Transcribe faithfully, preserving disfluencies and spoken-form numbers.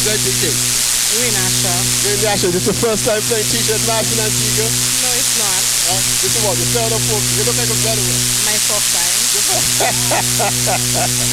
thinking? Renasha. Renasha, this is the first time playing T-shirt live in Antigua? No, it's not. Uh, this is what, your third or fourth? You look like a veteran. My fourth time.